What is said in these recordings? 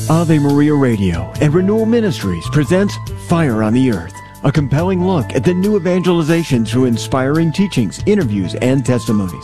Ave Maria Radio and Renewal Ministries presents Fire on the Earth, a compelling look at the new evangelization through inspiring teachings, interviews, and testimonies.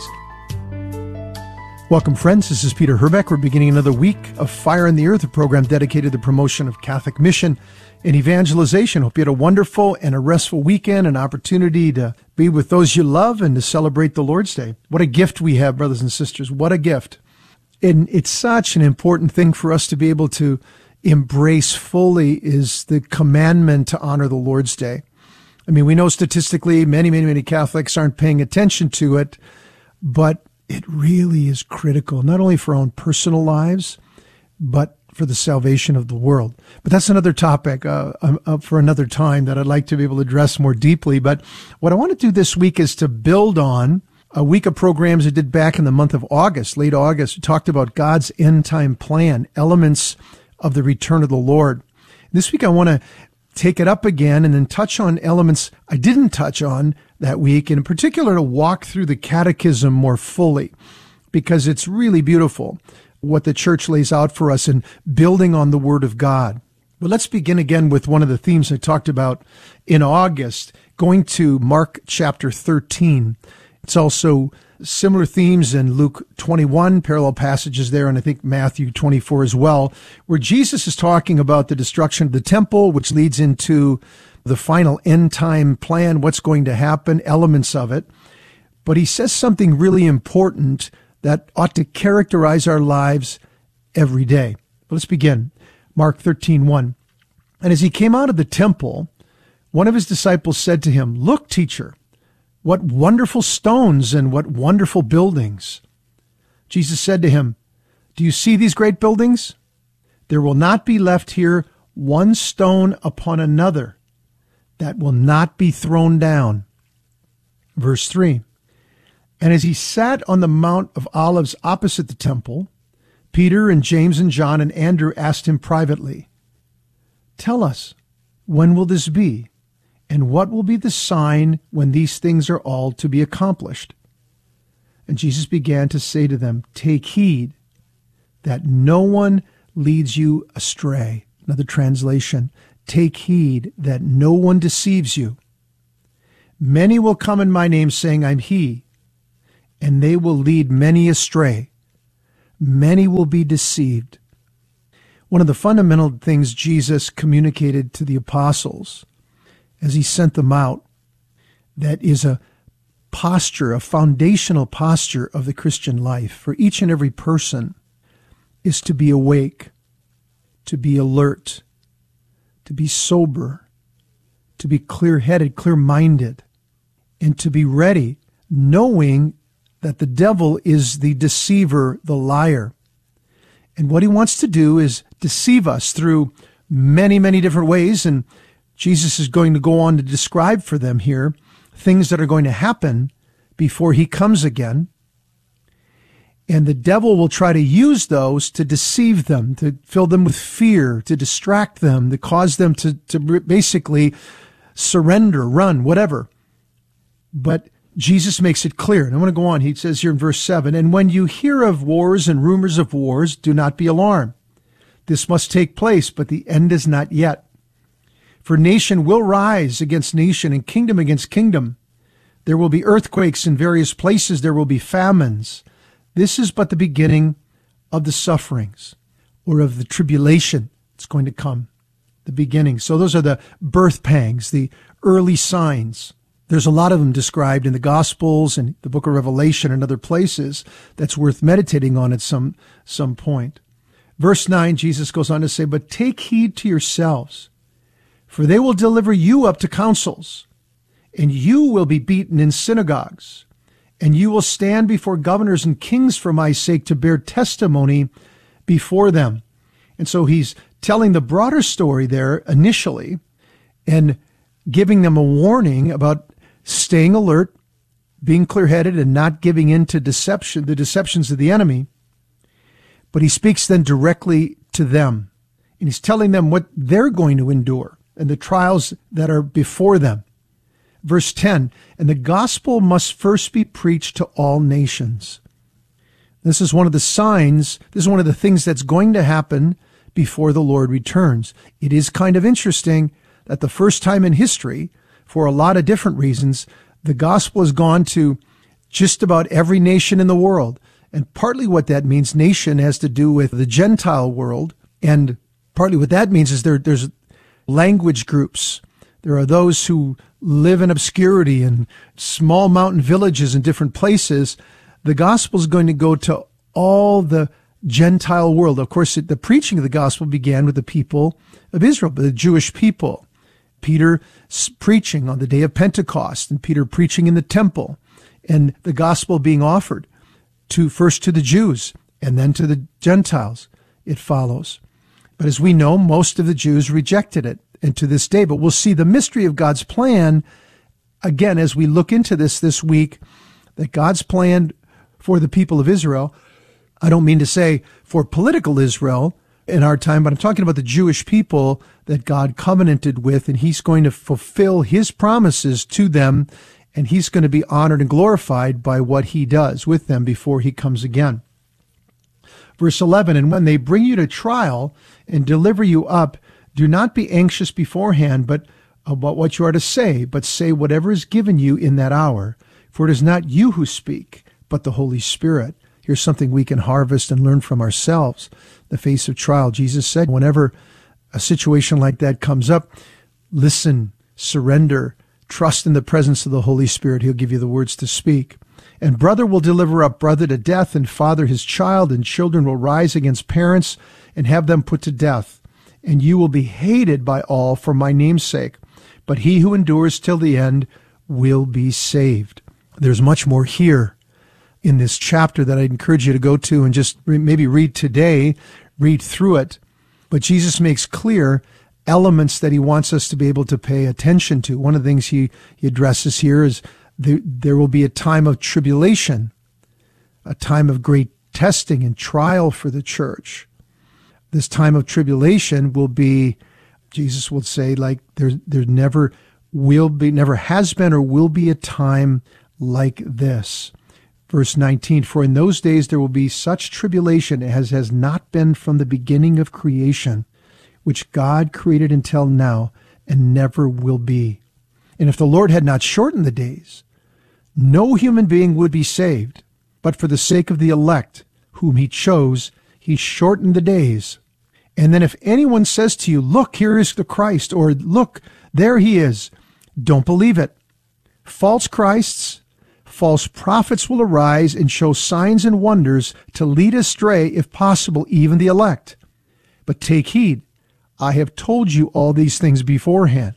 Welcome, friends. This is Peter Herbeck. We're beginning another week of Fire on the Earth, a program dedicated to the promotion of Catholic mission and evangelization. Hope you had a wonderful and a restful weekend, an opportunity to be with those you love and to celebrate the Lord's Day. What a gift we have, brothers and sisters. What a gift. And it's such an important thing for us to be able to embrace fully is the commandment to honor the Lord's Day. I mean, we know statistically many Catholics aren't paying attention to it, but it really is critical, not only for our own personal lives, but for the salvation of the world. But that's another topic for another time that I'd like to be able to address more deeply. But what I want to do this week is to build on a week of programs I did back in the month of August, late August. We talked about God's end-time plan, elements of the return of the Lord. This week I want to take it up again and then touch on elements I didn't touch on that week, and in particular to walk through the catechism more fully, because it's really beautiful what the church lays out for us in building on the Word of God. But let's begin again with one of the themes I talked about in August, going to Mark chapter 13. It's also similar themes in Luke 21, parallel passages there, and I think Matthew 24 as well, where Jesus is talking about the destruction of the temple, which leads into the final end-time plan, what's going to happen, elements of it. But he says something really important that ought to characterize our lives every day. But let's begin. Mark 13:1. And as he came out of the temple, one of his disciples said to him, "Look, teacher, what wonderful stones and what wonderful buildings." Jesus said to him, "Do you see these great buildings? There will not be left here one stone upon another that will not be thrown down." Verse 3. And as he sat on the Mount of Olives opposite the temple, Peter and James and John and Andrew asked him privately, "Tell us, when will this be? And what will be the sign when these things are all to be accomplished?" And Jesus began to say to them, "Take heed that no one leads you astray." Another translation, "Take heed that no one deceives you. Many will come in my name saying, 'I'm he,' and they will lead many astray. Many will be deceived." One of the fundamental things Jesus communicated to the apostles as he sent them out, that is a posture, a foundational posture of the Christian life for each and every person, is to be awake, to be alert, to be sober, to be clear-headed, clear-minded, and to be ready, knowing that the devil is the deceiver, the liar. And what he wants to do is deceive us through many different ways, and Jesus is going to go on to describe for them here things that are going to happen before he comes again. And the devil will try to use those to deceive them, to fill them with fear, to distract them, to cause them to basically surrender, run, whatever. But Jesus makes it clear. And I'm going to go on. He says here in verse 7, "And when you hear of wars and rumors of wars, do not be alarmed. This must take place, but the end is not yet. For nation will rise against nation and kingdom against kingdom. There will be earthquakes in various places. There will be famines. This is but the beginning of the sufferings," or of the tribulation that's going to come. The beginning. So those are the birth pangs, the early signs. There's a lot of them described in the Gospels and the book of Revelation and other places that's worth meditating on at some point. Verse 9, Jesus goes on to say, "But take heed to yourselves, for they will deliver you up to councils, and you will be beaten in synagogues, and you will stand before governors and kings for my sake to bear testimony before them." And so he's telling the broader story there initially and giving them a warning about staying alert, being clear-headed, and not giving in to deception, the deceptions of the enemy. But he speaks then directly to them, and he's telling them what they're going to endure and the trials that are before them. Verse 10, "And the gospel must first be preached to all nations." This is one of the signs, this is one of the things that's going to happen before the Lord returns. It is kind of interesting that the first time in history, for a lot of different reasons, the gospel has gone to just about every nation in the world. And partly what that means, nation, has to do with the Gentile world. And partly what that means is there's language groups. There are those who live in obscurity in small mountain villages in different places. The gospel is going to go to all the Gentile world. Of course, the preaching of the gospel began with the people of Israel, the Jewish people. Peter preaching on the day of Pentecost, and Peter preaching in the temple, and the gospel being offered first to the Jews and then to the Gentiles. It follows. But as we know, most of the Jews rejected it, and to this day. But we'll see the mystery of God's plan, again, as we look into this week, that God's plan for the people of Israel, I don't mean to say for political Israel in our time, but I'm talking about the Jewish people that God covenanted with, and he's going to fulfill his promises to them, and he's going to be honored and glorified by what he does with them before he comes again. Verse 11, and when they bring you to trial and deliver you up, do not be anxious beforehand, but about what you are to say, but say whatever is given you in that hour. For it is not you who speak, but the Holy Spirit. Here's something we can harvest and learn from ourselves. In the face of trial, Jesus said, whenever a situation like that comes up, listen, surrender, trust in the presence of the Holy Spirit. He'll give you the words to speak. And brother will deliver up brother to death, and father his child, and children will rise against parents and have them put to death. And you will be hated by all for my name's sake. But he who endures till the end will be saved. There's much more here in this chapter that I'd encourage you to go to and just maybe read today, read through it. But Jesus makes clear elements that he wants us to be able to pay attention to. One of the things he addresses here is there will be a time of tribulation, a time of great testing and trial for the church. This time of tribulation will be, Jesus will say, like there never has been or will be a time like this. Verse 19, for in those days there will be such tribulation as has not been from the beginning of creation, which God created until now and never will be. And if the Lord had not shortened the days, no human being would be saved. But for the sake of the elect, whom he chose, he shortened the days. And then if anyone says to you, look, here is the Christ, or look, there he is, don't believe it. False Christs, false prophets will arise and show signs and wonders to lead astray, if possible, even the elect. But take heed, I have told you all these things beforehand.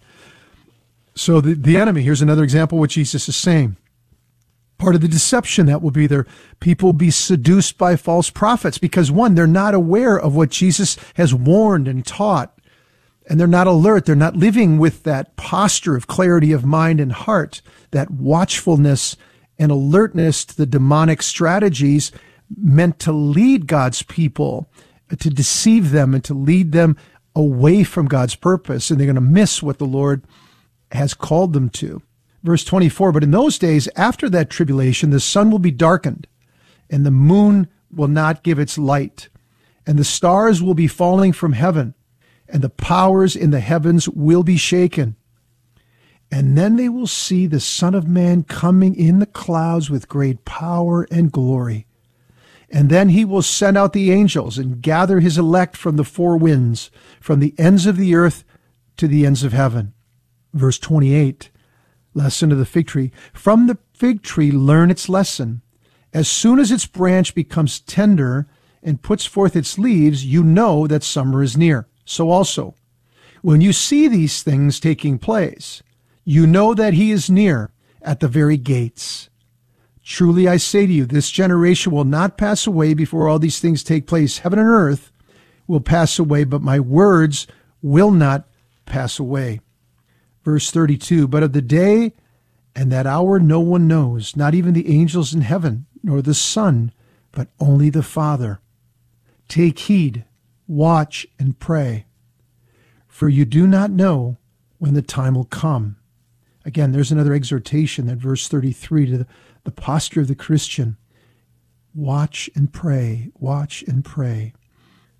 So the enemy, here's another example of what Jesus is saying. Part of the deception that will be there, people will be seduced by false prophets because, one, they're not aware of what Jesus has warned and taught, and they're not alert. They're not living with that posture of clarity of mind and heart, that watchfulness and alertness to the demonic strategies meant to lead God's people, to deceive them and to lead them away from God's purpose, and they're going to miss what the Lord has called them to. Verse 24, but in those days, after that tribulation, the sun will be darkened, and the moon will not give its light, and the stars will be falling from heaven, and the powers in the heavens will be shaken. And then they will see the Son of Man coming in the clouds with great power and glory. And then he will send out the angels and gather his elect from the four winds, from the ends of the earth to the ends of heaven. Verse 28, lesson of the fig tree. From the fig tree learn its lesson. As soon as its branch becomes tender and puts forth its leaves, you know that summer is near. So also, when you see these things taking place, you know that he is near at the very gates. Truly I say to you, this generation will not pass away before all these things take place. Heaven and earth will pass away, but my words will not pass away. Verse 32, but of the day and that hour no one knows, not even the angels in heaven, nor the Son, but only the Father. Take heed, watch, and pray, for you do not know when the time will come. Again, there's another exhortation at verse 33 to the posture of the Christian. Watch and pray, watch and pray.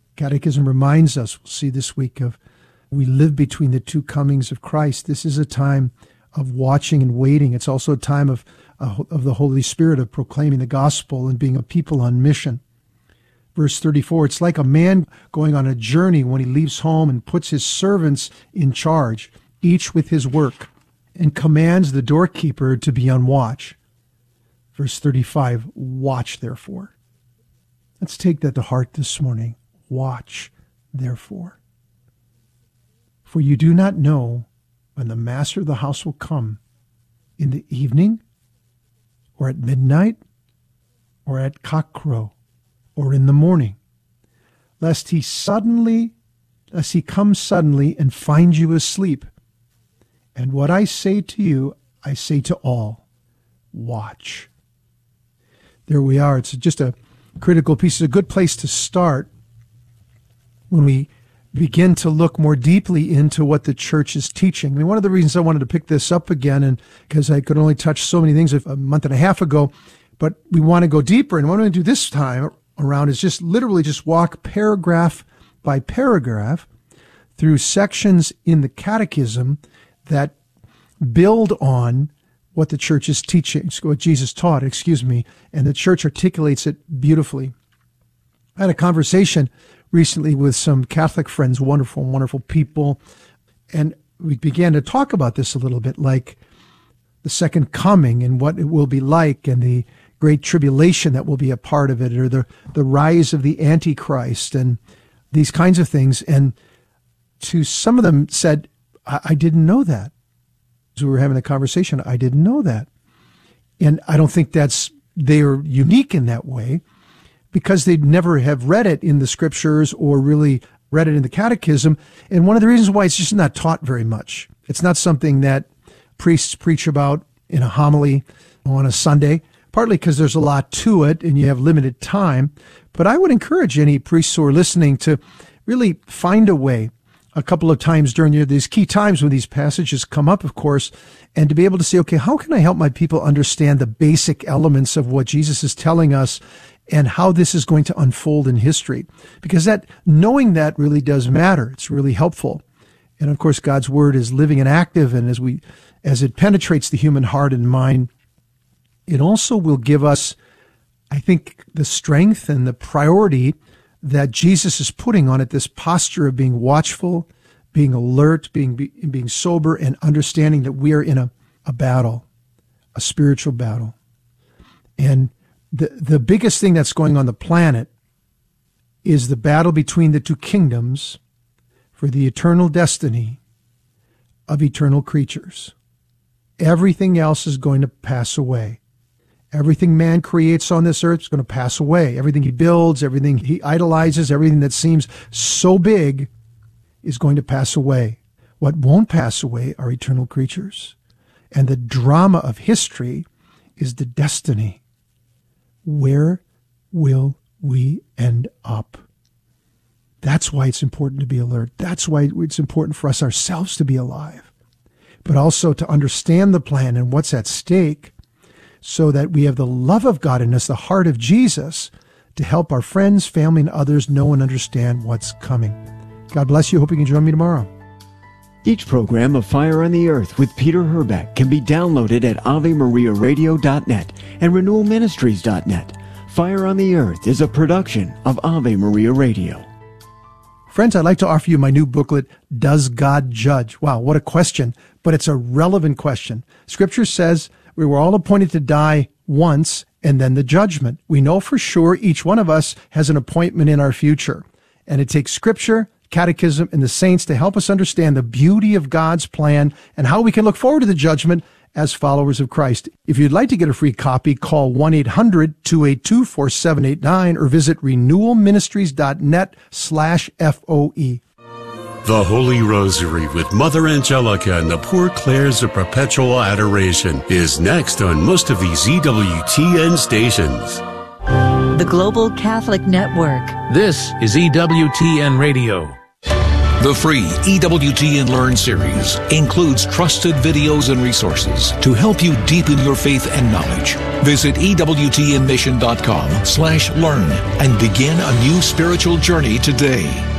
Catechism reminds us, we'll see this week, of we live between the two comings of Christ. This is a time of watching and waiting. It's also a time of the Holy Spirit, of proclaiming the gospel and being a people on mission. Verse 34, it's like a man going on a journey when he leaves home and puts his servants in charge, each with his work, and commands the doorkeeper to be on watch. Verse 35, watch therefore. Let's take that to heart this morning. Watch therefore. For you do not know when the master of the house will come, in the evening, or at midnight, or at cockcrow, or in the morning, lest he come suddenly and find you asleep. And what I say to you, I say to all, watch. There we are. It's just a critical piece. It's a good place to start when we begin to look more deeply into what the church is teaching. I mean, one of the reasons I wanted to pick this up again, and because I could only touch so many things a month and a half ago, but we want to go deeper. And what I'm going to do this time around is just literally just walk paragraph by paragraph through sections in the Catechism that build on what the church is teaching, what Jesus taught, and the church articulates it beautifully. I had a conversation recently with some Catholic friends, wonderful, wonderful people, and we began to talk about this a little bit, like the second coming and what it will be like, and the great tribulation that will be a part of it, or the rise of the Antichrist, and these kinds of things. And to some of them said, I didn't know that. As we were having a conversation, I didn't know that. And I don't think they're unique in that way, because they'd never have read it in the scriptures or really read it in the Catechism. And one of the reasons why it's just not taught very much. It's not something that priests preach about in a homily on a Sunday, partly because there's a lot to it and you have limited time. But I would encourage any priests who are listening to really find a way a couple of times during these key times when these passages come up, of course, and to be able to say, okay, how can I help my people understand the basic elements of what Jesus is telling us and how this is going to unfold in history? Because knowing that really does matter. It's really helpful. And of course, God's word is living and active, and as it penetrates the human heart and mind, it also will give us, I think, the strength and the priority that Jesus is putting on it, this posture of being watchful, being alert, being sober, and understanding that we are in a battle, a spiritual battle. And the biggest thing that's going on the planet is the battle between the two kingdoms for the eternal destiny of eternal creatures. Everything else is going to pass away. Everything man creates on this earth is going to pass away. Everything he builds, everything he idolizes, everything that seems so big is going to pass away. What won't pass away are eternal creatures. And the drama of history is the destiny. Where will we end up? That's why it's important to be alert. That's why it's important for us ourselves to be alive, but also to understand the plan and what's at stake, so that we have the love of God in us, the heart of Jesus, to help our friends, family, and others know and understand what's coming. God bless you. Hope you can join me tomorrow. Each program of Fire on the Earth with Peter Herbeck can be downloaded at AveMariaRadio.net and RenewalMinistries.net. Fire on the Earth is a production of Ave Maria Radio. Friends, I'd like to offer you my new booklet, Does God Judge? Wow, what a question, but it's a relevant question. Scripture says we were all appointed to die once and then the judgment. We know for sure each one of us has an appointment in our future. And it takes Scripture, Catechism, and the saints to help us understand the beauty of God's plan and how we can look forward to the judgment as followers of Christ. If you'd like to get a free copy, call 1-800-282-4789 or visit renewalministries.net/FOE. The Holy Rosary with Mother Angelica and the Poor Clares of Perpetual Adoration is next on most of these EWTN stations. The Global Catholic Network. This is EWTN Radio. The free EWTN Learn series includes trusted videos and resources to help you deepen your faith and knowledge. Visit EWTNmission.com/learn and begin a new spiritual journey today.